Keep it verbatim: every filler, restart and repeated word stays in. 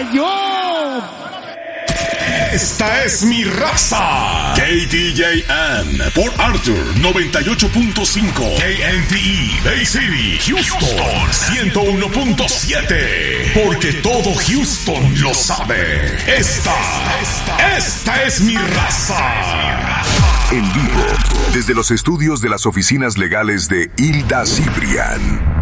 yo! Esta es mi raza. K D J M por Arthur noventa y ocho punto cinco. K N T E Bay City, Houston ciento uno punto siete. Porque todo Houston lo sabe. Esta, esta es mi raza. En vivo, desde los estudios de las oficinas legales de Hilda Cibrián.